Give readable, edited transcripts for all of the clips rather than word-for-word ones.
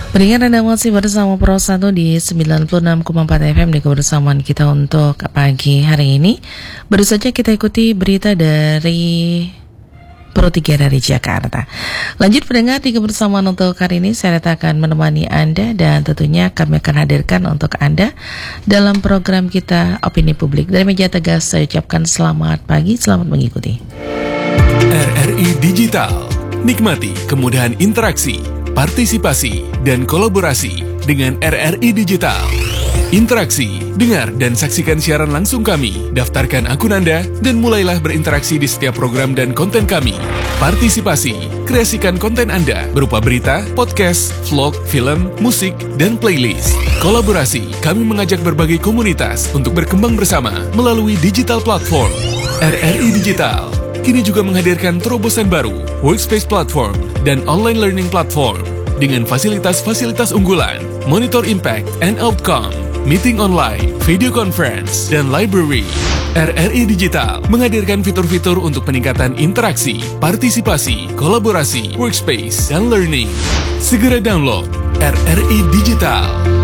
Pendengar Anda masih bersama Pro 1 di 96,4 FM di kebersamaan kita untuk pagi hari ini. Baru saja kita ikuti berita dari Pro 3 dari Jakarta. Lanjut pendengar di kebersamaan untuk hari ini, saya akan menemani Anda dan tentunya kami akan hadirkan untuk Anda dalam program kita Opini Publik. Dari meja tegas saya ucapkan selamat pagi, selamat mengikuti. RRI Digital, nikmati kemudahan interaksi, partisipasi, dan kolaborasi dengan RRI Digital. Interaksi, dengar dan saksikan siaran langsung kami, daftarkan akun Anda, dan mulailah berinteraksi di setiap program dan konten kami. Partisipasi, kreasikan konten Anda berupa berita, podcast, vlog, film, musik, dan playlist. Kolaborasi, kami mengajak berbagai komunitas untuk berkembang bersama melalui digital platform. RRI Digital kini juga menghadirkan terobosan baru, workspace platform, dan online learning platform dengan fasilitas-fasilitas unggulan, monitor impact and outcome, meeting online, video conference, dan library. RRI Digital menghadirkan fitur-fitur untuk peningkatan interaksi, partisipasi, kolaborasi, workspace, dan learning. Segera download RRI Digital.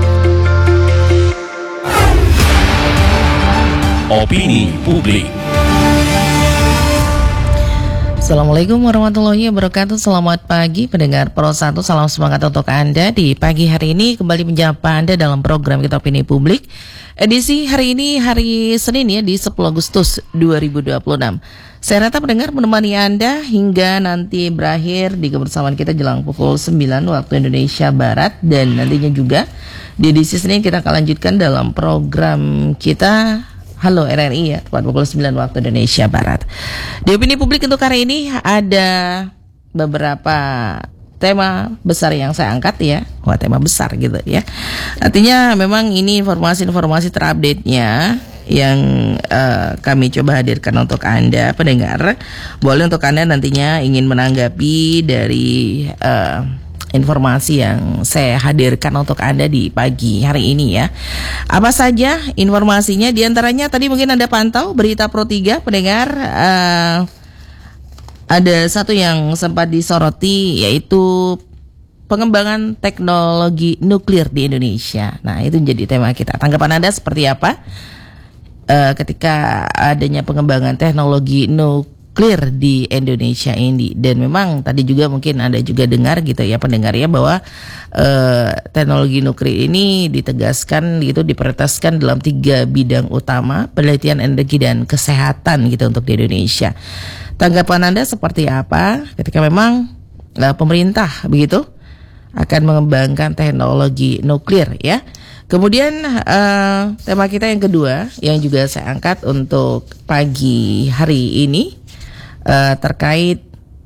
Opini Publik. Assalamualaikum warahmatullahi wabarakatuh. Selamat pagi pendengar Pro 1. Salam semangat untuk Anda di pagi hari ini. Kembali menyapa Anda dalam program kita Opini Publik. Edisi hari ini hari Senin ya, di 10 Agustus 2026. Saya Rata pendengar menemani Anda hingga nanti berakhir di kebersamaan kita jelang pukul 9 waktu Indonesia Barat. Dan nantinya juga di edisi Senin kita akan lanjutkan dalam program kita Halo RRI ya, tepat pukul 9 waktu Indonesia Barat. Di Opini Publik untuk hari ini ada beberapa tema besar yang saya angkat ya. Wah, tema besar gitu ya. Artinya memang ini informasi-informasi terupdate-nya yang kami coba hadirkan untuk Anda pendengar. Boleh untuk Anda nantinya ingin menanggapi dari informasi yang saya hadirkan untuk Anda di pagi hari ini ya. Apa saja informasinya? Di antaranya tadi mungkin Anda pantau berita Pro 3 pendengar, ada satu yang sempat disoroti yaitu pengembangan teknologi nuklir di Indonesia. Nah, itu menjadi tema kita. Tanggapan Anda seperti apa ketika adanya pengembangan teknologi nuklir di Indonesia ini? Dan memang tadi juga mungkin Anda juga dengar gitu ya pendengar ya, bahwa teknologi nuklir ini ditegaskan gitu, diprioritaskan dalam 3 bidang utama: penelitian, energi, dan kesehatan gitu untuk di Indonesia. Tanggapan Anda seperti apa ketika memang pemerintah begitu akan mengembangkan teknologi nuklir ya? Kemudian tema kita yang kedua yang juga saya angkat untuk pagi hari ini terkait,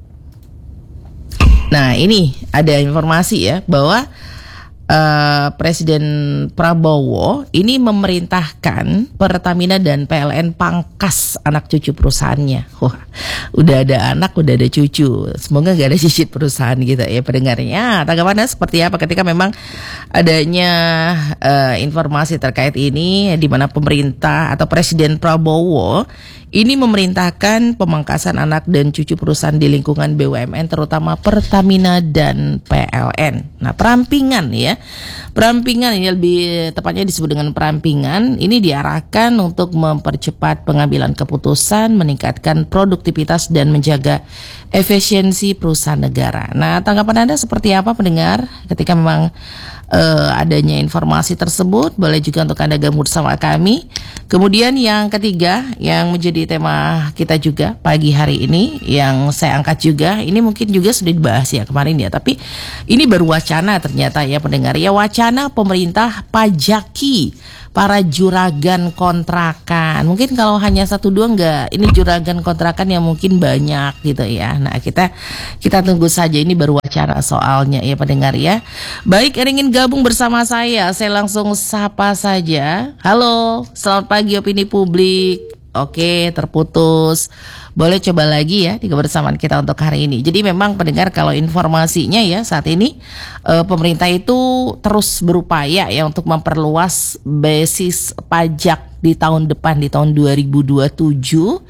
nah ini ada informasi ya bahwa Presiden Prabowo ini memerintahkan Pertamina dan PLN pangkas anak cucu perusahaannya. Wah, udah ada anak, udah ada cucu. Semoga gak ada cicit perusahaan gitu ya pendengarnya. Tanggapannya seperti apa ketika memang adanya informasi terkait ini, di mana pemerintah atau Presiden Prabowo ini memerintahkan pemangkasan anak dan cucu perusahaan di lingkungan BUMN terutama Pertamina dan PLN. Nah, perampingan ya. Perampingan ini lebih tepatnya disebut dengan perampingan. Ini diarahkan untuk mempercepat pengambilan keputusan, meningkatkan produktivitas dan menjaga efisiensi perusahaan negara. Nah, tanggapan Anda seperti apa pendengar ketika memang adanya informasi tersebut? Boleh juga untuk Anda gabung bersama kami. Kemudian yang ketiga yang menjadi tema kita juga pagi hari ini yang saya angkat juga, ini mungkin juga sudah dibahas ya kemarin ya, tapi ini baru wacana ternyata ya pendengar ya. Wacana pemerintah pajaki para juragan kontrakan. Mungkin kalau hanya 1-2 enggak, ini juragan kontrakan yang mungkin banyak gitu ya. Nah, kita tunggu saja, ini baru wacana soalnya ya pendengar ya. Baik, ingin gabung bersama saya langsung sapa saja. Halo, selamat pagi Opini Publik. Oke, terputus. Boleh coba lagi ya di kebersamaan kita untuk hari ini. Jadi memang pendengar, kalau informasinya ya saat ini pemerintah itu terus berupaya ya untuk memperluas basis pajak di tahun depan, di tahun 2027.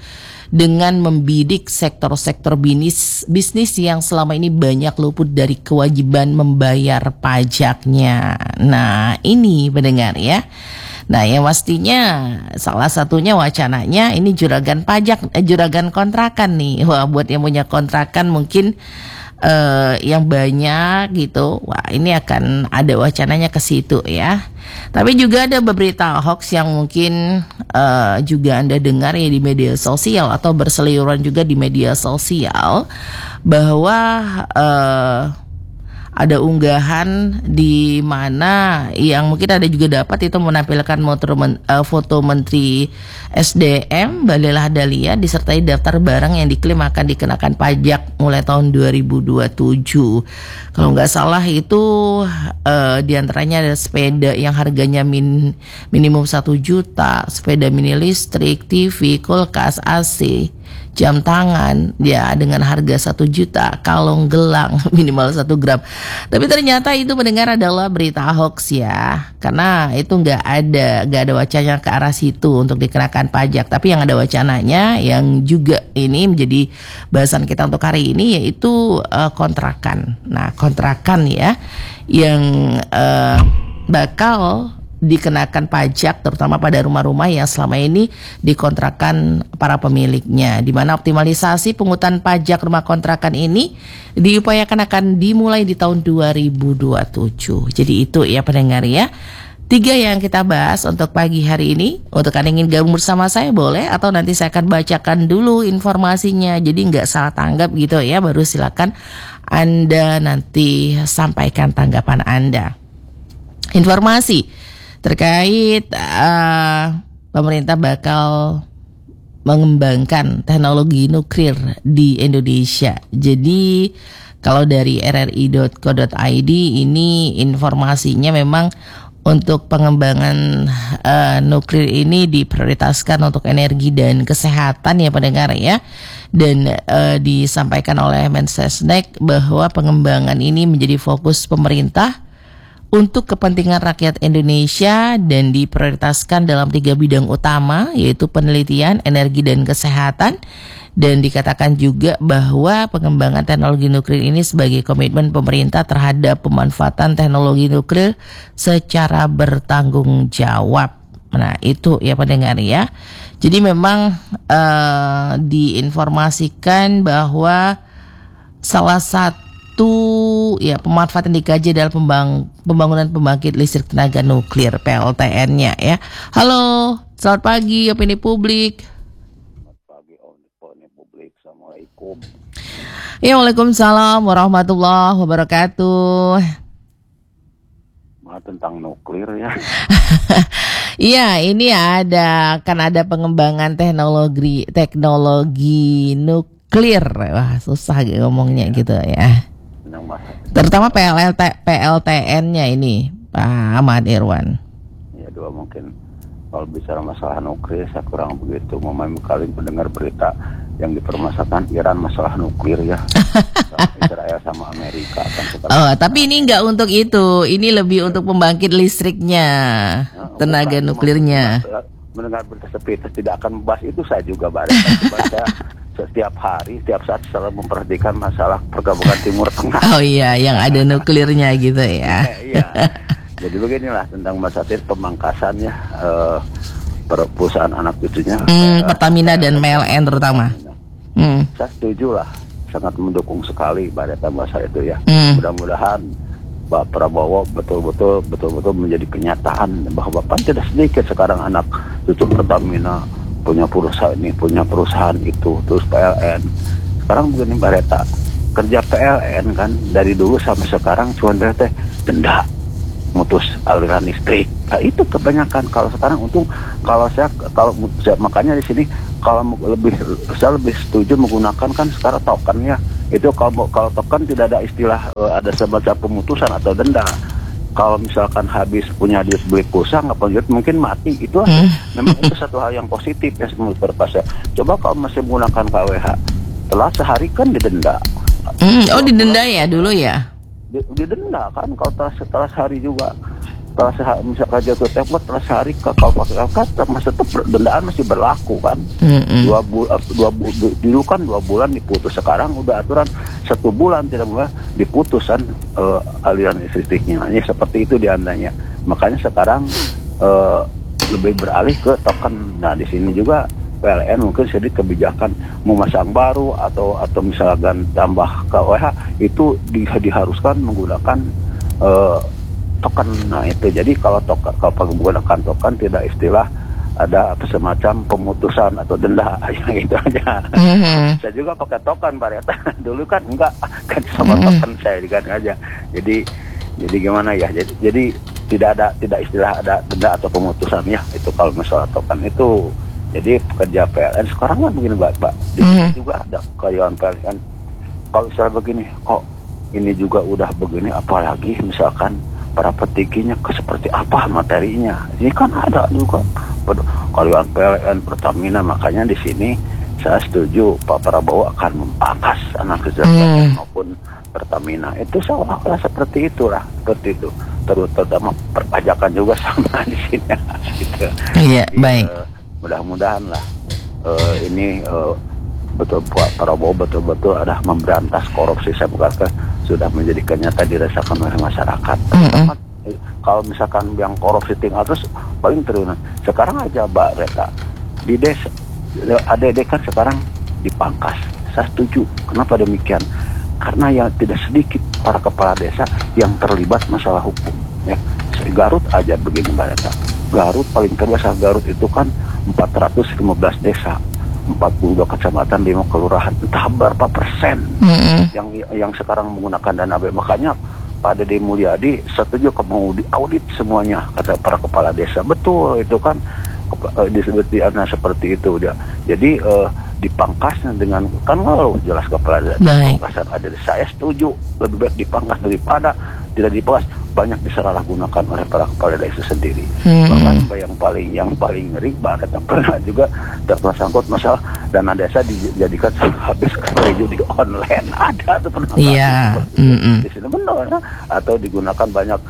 dengan membidik sektor-sektor bisnis yang selama ini banyak luput dari kewajiban membayar pajaknya. Nah, ini pendengar ya. Nah, yang pastinya salah satunya wacananya ini juragan pajak, juragan kontrakan nih. Wah, buat yang punya kontrakan mungkin yang banyak gitu, wah ini akan ada wacananya ke situ ya. Tapi juga ada berita hoax yang mungkin juga Anda dengar ya di media sosial atau berseliweran juga di media sosial bahwa ada unggahan di mana yang mungkin ada juga dapat itu menampilkan foto Menteri SDM Bahlil Lahadalia disertai daftar barang yang diklaim akan dikenakan pajak mulai tahun 2027. Kalau nggak salah itu diantaranya ada sepeda yang harganya minimum 1 juta, sepeda mini listrik, TV, kulkas, AC, jam tangan ya dengan harga 1 juta, kalung gelang minimal 1 gram. Tapi ternyata itu mendengar adalah berita hoax ya, karena itu nggak ada wacananya ke arah situ untuk dikenakan pajak. Tapi yang ada wacananya yang juga ini menjadi bahasan kita untuk hari ini yaitu kontrakan. Nah, kontrakan ya yang bakal dikenakan pajak terutama pada rumah-rumah yang selama ini dikontrakan para pemiliknya, di mana optimalisasi pungutan pajak rumah kontrakan ini diupayakan akan dimulai di tahun 2027. Jadi itu ya pendengar ya, 3 yang kita bahas untuk pagi hari ini. Untuk Anda ingin gabung bersama saya boleh, atau nanti saya akan bacakan dulu informasinya, jadi nggak salah tanggap gitu ya, baru silakan Anda nanti sampaikan tanggapan Anda. Informasi terkait pemerintah bakal mengembangkan teknologi nuklir di Indonesia. Jadi kalau dari rri.co.id ini informasinya memang untuk pengembangan nuklir ini diprioritaskan untuk energi dan kesehatan ya pendengar ya. Dan disampaikan oleh Mensesnek bahwa pengembangan ini menjadi fokus pemerintah untuk kepentingan rakyat Indonesia dan diprioritaskan dalam 3 bidang utama, yaitu penelitian, energi, dan kesehatan. Dan dikatakan juga bahwa pengembangan teknologi nuklir ini sebagai komitmen pemerintah terhadap pemanfaatan teknologi nuklir secara bertanggung jawab. Nah itu ya pendengar ya. Jadi memang diinformasikan bahwa salah satu ya pemanfaatan dikaji dalam pembangunan pembangkit listrik tenaga nuklir PLTN-nya ya. Halo, selamat pagi opini publik. Selamat pagi opini publik. Assalamualaikum. Ya, waalaikumsalam warahmatullahi wabarakatuh. Tentang nuklir ya. Iya, ini ada pengembangan teknologi nuklir. Wah, susah ngomongnya gitu ya. Terutama PLTN-nya ini, Pak Ahmad Irwan. Ya, mungkin kalau bicara masalah nuklir saya kurang begitu memahami kali mendengar berita yang dipermasalahkan Iran masalah nuklir ya. Israel sama Amerika kan. Tapi ini enggak untuk itu. Ini lebih untuk pembangkit listriknya, tenaga nuklirnya. Mendengar berita seperti itu tidak akan membahas itu, saya juga baca setiap hari, setiap saat selalu memperhatikan masalah pergabungan Timur Tengah. Oh iya, yang ada nuklirnya gitu ya. Iya. Jadi beginilah tentang masalah pemangkasannya perusahaan anak cucunya. Pertamina dan PLN terutama. Saya setuju lah, sangat mendukung sekali pada masa itu ya. Mudah-mudahan Pak Prabowo betul-betul menjadi kenyataan bahwa kan tidak sedikit sekarang anak cucu Pertamina punya perusahaan itu, terus PLN. Sekarang begini Mbak Reta, kerja PLN kan dari dulu sampai sekarang cuma denda mutus aliran listrik. Nah, itu kebanyakan. Kalau sekarang untung kalau saya makanya di sini saya lebih setuju menggunakan kan sekarang token ya. Itu kalau token tidak ada istilah ada semacam pemutusan atau denda. Kalau misalkan habis punya duit beli pulsa nggak punya duit mungkin mati, itu memang itu satu hal yang positif ya menurut saya. Coba kalau masih menggunakan KWH setelah sehari kan didenda. Didenda ya dulu ya? Didenda kan kalau setelah sehari juga. setelah misalkan jatuh tempo setelah sehari kalau pakai KK masih tetap dendaan masih berlaku kan. Dulu kan 2 bulan diputus, sekarang udah aturan 1 bulan tidak boleh diputus kan aliran listriknya. Ini seperti itu diandanya. Makanya sekarang lebih beralih ke token. Nah di sini juga PLN mungkin sedikit kebijakan memasang baru atau misalkan tambah KWH itu diharuskan menggunakan token. Nah itu jadi kalau menggunakan token tidak istilah ada semacam pemutusan atau denda yang itu aja. Saya juga pakai token Pak Reta. Dulu kan enggak kan sama token saya diganti aja. Jadi gimana ya? Jadi tidak istilah ada denda atau pemutusan ya. Itu kalau masalah token itu. Jadi pekerja PLN sekarang kan begini Pak. Di sini juga ada karyawan PLN. Kalau misalnya begini, kok ini juga udah begini, apalagi misalkan para petingginya seperti apa materinya. Ini kan ada juga karyawan PLN, Pertamina. Makanya di sini saya setuju Pak Prabowo akan memangkas anak kerja PLN maupun Pertamina. Itu seolah-olah seperti itulah, seperti itu. Terutama perpajakan juga sama di sini. Gitu. Iya, baik. Mudah-mudahan lah ini betul Pak Prabowo betul-betul ada memberantas korupsi. Saya bukan sudah menjadi kenyataan dirasakan oleh masyarakat. Kalau misalkan yang korupsi tinggal terus paling terus. Sekarang aja Mbak Reta di desa ADD kan sekarang dipangkas. Saya setuju. Kenapa demikian? Karena yang tidak sedikit para kepala desa yang terlibat masalah hukum. Ya, Garut aja begini Mbak Reta. Garut paling terbesar Garut itu kan 415 desa, 42 kecamatan, 5 kelurahan, entah berapa persen yang sekarang menggunakan dana B. Makanya Pak Dede Mulyadi setuju mau diaudit semuanya kata para kepala desa. Betul itu kan disebut seperti itu dia. Jadi dipangkasnya dengan kan kalau jelas kepala desa pangkasan ada. Saya setuju lebih baik dipangkas daripada tidak dipangkas, banyak disalahgunakan oleh para kepala desa sendiri. Bahkan yang paling ngeri banget yang pernah juga tersangkut masalah dana desa dijadikan habis ke judi online. Ada tuh pernah. Iya. Di sini benar atau digunakan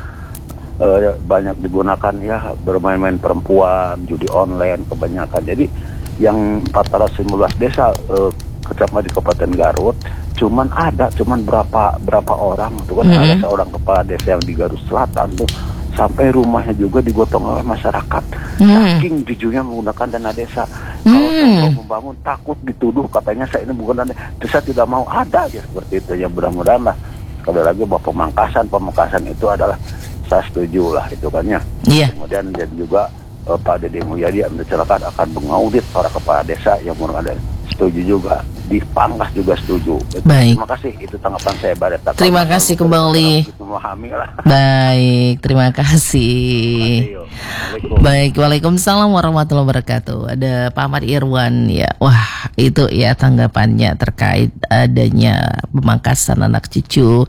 banyak digunakan ya bermain-main perempuan, judi online kebanyakan. Jadi yang 415 desa kecamatan di Kabupaten Garut cuman berapa orang tuh kan ada seorang kepala desa yang di Garut Selatan tuh sampai rumahnya juga digotong oleh masyarakat. Saking jujunya menggunakan dana desa. Kalau mau membangun takut dituduh katanya saya ini menggunakan desa tidak mau ada ya seperti itu. Ya mudah-mudahan lah sekali lagi bahwa pemangkasan itu adalah saya setuju lah itu kan ya. Kemudian dan juga Pak Dede Mulyadi akan mengaudit para kepala desa yang ada. Setuju juga, dipangkas juga setuju. Baik. Terima kasih, itu tanggapan saya Bareta. Terima kasih kembali. Baik, terima kasih. Baik, Waalaikumsalam warahmatullahi wabarakatuh. Ada Pak Ahmad Irwan ya. Wah, itu ya tanggapannya terkait adanya pemangkasan anak cucu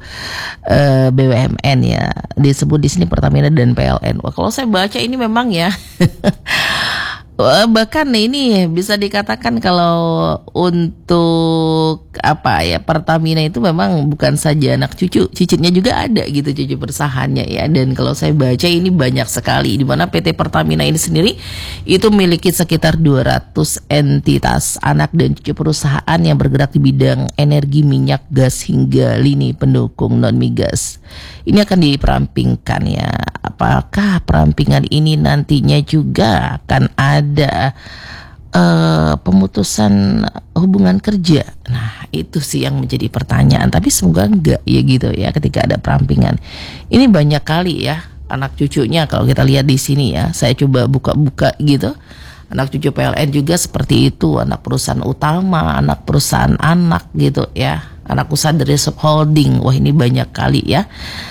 BUMN ya. Disebut di sini Pertamina dan PLN. Wah, kalau saya baca ini memang ya bahkan ini bisa dikatakan kalau untuk Pertamina itu memang bukan saja anak cucu, cicitnya juga ada gitu cucu perusahaannya ya. Dan kalau saya baca ini banyak sekali di mana PT Pertamina ini sendiri itu memiliki sekitar 200 entitas anak dan cucu perusahaan yang bergerak di bidang energi, minyak, gas hingga lini pendukung non migas. Ini akan diperampingkan ya. Apakah perampingan ini nantinya juga akan ada pemutusan hubungan kerja? Nah itu sih yang menjadi pertanyaan. Tapi semoga enggak ya gitu ya ketika ada perampingan. Ini banyak kali ya anak cucunya kalau kita lihat di sini ya. Saya coba buka-buka gitu. Anak cucu PLN juga seperti itu. Anak perusahaan utama, anak perusahaan anak gitu ya. Anak usaha dari subholding. Wah ini banyak kali ya.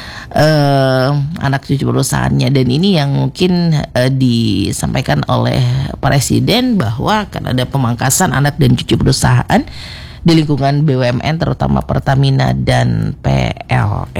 Anak cucu perusahaannya. Dan ini yang mungkin disampaikan oleh Presiden bahwa akan ada pemangkasan anak dan cucu perusahaan di lingkungan BUMN terutama Pertamina dan PLN.